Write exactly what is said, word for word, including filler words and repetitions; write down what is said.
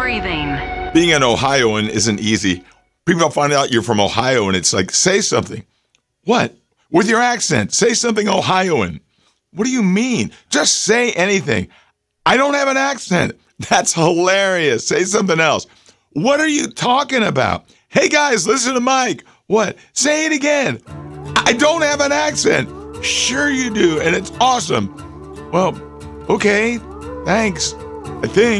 breathing. Being an Ohioan isn't easy. People find out you're from Ohio, and it's like, say something. What? With your accent, say something Ohioan. What do you mean? Just say anything. I don't have an accent. That's hilarious. Say something else. What are you talking about? Hey, guys, listen to Mike. What? Say it again. I don't have an accent. Sure you do, and it's awesome. Well, okay, thanks, I think.